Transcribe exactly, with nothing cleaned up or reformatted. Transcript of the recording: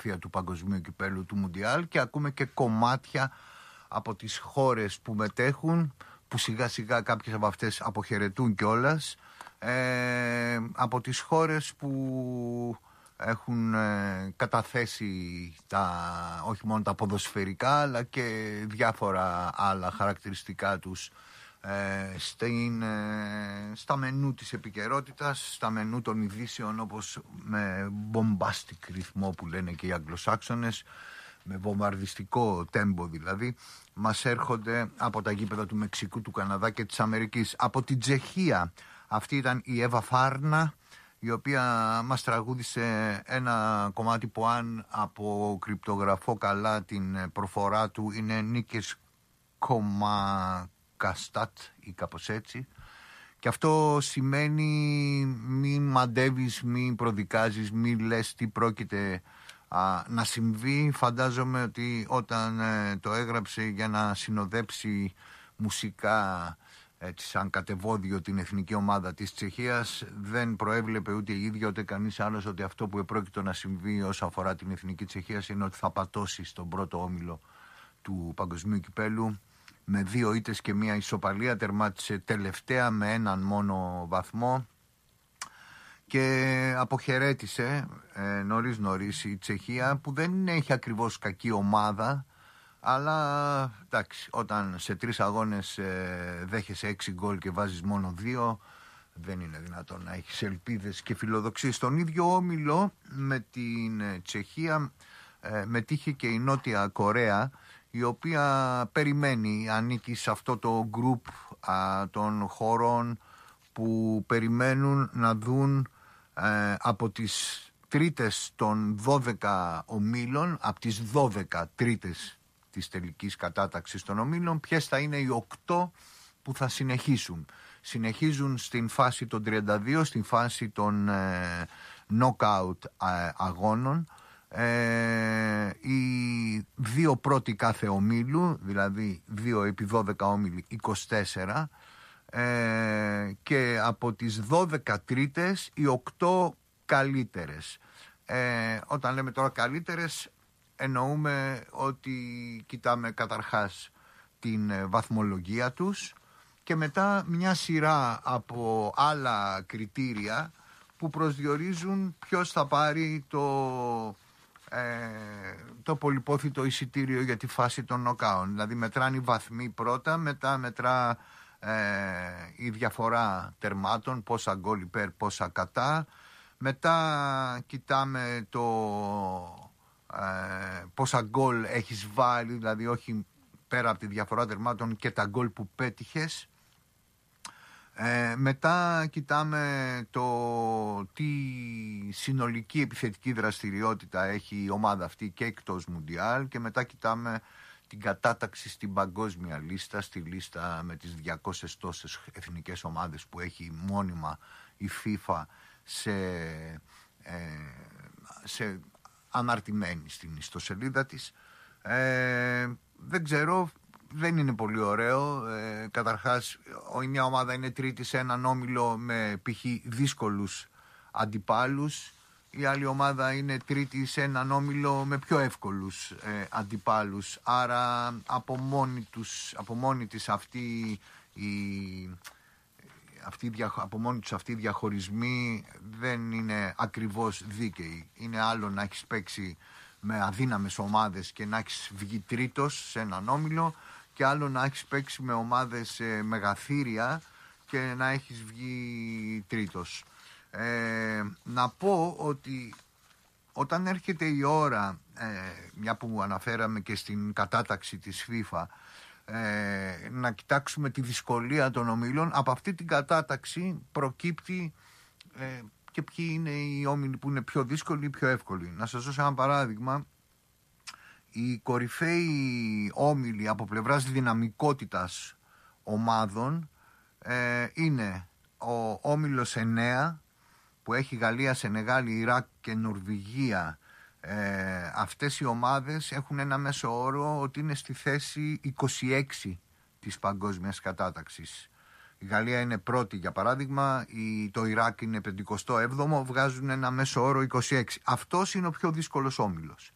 σκηνοθεσία του Παγκοσμίου Κυπέλλου του Μουντιάλ και ακούμε και κομμάτια από τις χώρες που μετέχουν, που σιγά σιγά κάποιες από αυτές αποχαιρετούν κιόλας, ε, από τις χώρες που έχουν ε, καταθέσει τα, όχι μόνο τα ποδοσφαιρικά αλλά και διάφορα άλλα χαρακτηριστικά τους ε, στην, ε, στα μενού της επικαιρότητας, στα μενού των ειδήσεων, όπως με bombastic ρυθμό που λένε και οι Αγγλοσάξονες, με βομβαρδιστικό τέμπο δηλαδή, μας έρχονται από τα γήπεδα του Μεξικού, του Καναδά και της Αμερικής. Από την Τσεχία αυτή ήταν η Εύα Φάρνα, η οποία μας τραγούδισε ένα κομμάτι που, αν αποκρυπτογραφώ καλά την προφορά του, είναι Νίκες Κομακαστάτ ή κάπως έτσι. Και αυτό σημαίνει μην μαντεύεις, μην προδικάζεις, μην λες τι πρόκειται α, να συμβεί. Φαντάζομαι ότι όταν ε, το έγραψε για να συνοδέψει μουσικά, έτσι σαν κατεβόδιο, την εθνική ομάδα της Τσεχίας, δεν προέβλεπε ούτε η ίδια ούτε κανείς άλλος ότι αυτό που επρόκειτο να συμβεί όσον αφορά την εθνική Τσεχίας είναι ότι θα πατώσει στον πρώτο όμιλο του Παγκοσμίου Κυπέλλου με δύο ήττες και μία ισοπαλία. Τερμάτισε τελευταία με έναν μόνο βαθμό και αποχαιρέτησε ε, νωρίς νωρίς η Τσεχία, που δεν έχει ακριβώς κακή ομάδα, αλλά εντάξει, όταν σε τρεις αγώνες ε, δέχεσαι έξι γκολ και βάζεις μόνο δύο, δεν είναι δυνατόν να έχεις ελπίδες και φιλοδοξίες. Στον ίδιο όμιλο με την Τσεχία ε, μετήχε και η Νότια Κορέα, η οποία περιμένει, ανήκει σε αυτό το γκρουπ των χωρών που περιμένουν να δουν ε, από τις τρίτες των δώδεκα ομίλων, από τις δώδεκα τρίτες της τελικής κατάταξης των ομίλων, ποιες θα είναι οι οκτώ που θα συνεχίσουν. Συνεχίζουν στην φάση των τριάντα δύο, στην φάση των ε, knockout ε, αγώνων. Ε, οι δύο πρώτοι κάθε ομίλου, δηλαδή δύο επί δώδεκα όμιλοι, είκοσι τέσσερα, ε, και από τις δώδεκα τρίτες οι οκτώ καλύτερες. Ε, όταν λέμε τώρα καλύτερες, εννοούμε ότι κοιτάμε καταρχάς την βαθμολογία τους και μετά μια σειρά από άλλα κριτήρια που προσδιορίζουν ποιος θα πάρει το, ε, το πολυπόθητο εισιτήριο για τη φάση των νοκάων. Δηλαδή μετράνε οι βαθμοί πρώτα, μετά μετρά ε, η διαφορά τερμάτων, πόσα γκολ υπέρ, πόσα κατά. Μετά κοιτάμε το ε, πόσα γκολ έχεις βάλει, δηλαδή όχι πέρα από τη διαφορά τερμάτων και τα γκολ που πέτυχες. Ε, μετά κοιτάμε το τι συνολική επιθετική δραστηριότητα έχει η ομάδα αυτή και εκτός Μουντιάλ, και μετά κοιτάμε την κατάταξη στην παγκόσμια λίστα, στη λίστα με τις διακόσιες τόσες εθνικές ομάδες που έχει μόνιμα η FIFA σε, ε, σε αναρτημένη στην ιστοσελίδα της. Ε, δεν ξέρω, δεν είναι πολύ ωραίο. Ε, καταρχάς, μια ομάδα είναι τρίτη σε έναν όμιλο με π.χ. δύσκολους αντιπάλους. Η άλλη ομάδα είναι τρίτη σε έναν όμιλο με πιο εύκολους ε, αντιπάλους. Άρα από μόνη, τους, από μόνη της αυτή η... Αυτοί, από μόνοι τους αυτοί οι διαχωρισμοί δεν είναι ακριβώς δίκαιοι. Είναι άλλο να έχεις παίξει με αδύναμες ομάδες και να έχεις βγει τρίτος σε έναν όμιλο, και άλλο να έχεις παίξει με ομάδες ε, μεγαθύρια και να έχεις βγει τρίτος. Ε, να πω ότι όταν έρχεται η ώρα, ε, μια που αναφέραμε και στην κατάταξη της FIFA, Ε, να κοιτάξουμε τη δυσκολία των ομίλων, από αυτή την κατάταξη προκύπτει ε, και ποιοι είναι οι όμιλοι που είναι πιο δύσκολοι ή πιο εύκολοι. Να σας δώσω ένα παράδειγμα. Οι κορυφαίοι όμιλοι από πλευράς δυναμικότητας ομάδων ε, είναι ο όμιλος εννέα, που έχει Γαλλία, Σενεγάλη, Ιράκ και Νορβηγία. Ε, αυτές οι ομάδες έχουν ένα μέσο όρο ότι είναι στη θέση είκοσι έξι της παγκόσμιας κατάταξης. Η Γαλλία είναι πρώτη, για παράδειγμα, η, το Ιράκ είναι πενηκοστό έβδομο, βγάζουν ένα μέσο όρο είκοσι έξι. Αυτός είναι ο πιο δύσκολος όμιλος.